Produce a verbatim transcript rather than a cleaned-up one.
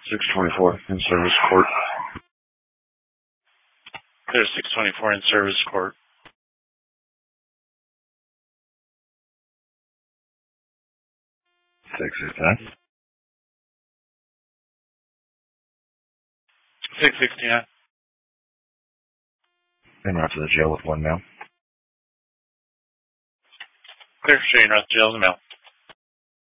six twenty-four in service court. Clear six twenty-four in service court. six sixty-nine. six sixty-nine. En route to the jail with one male. Clear for straight route to jail with a male.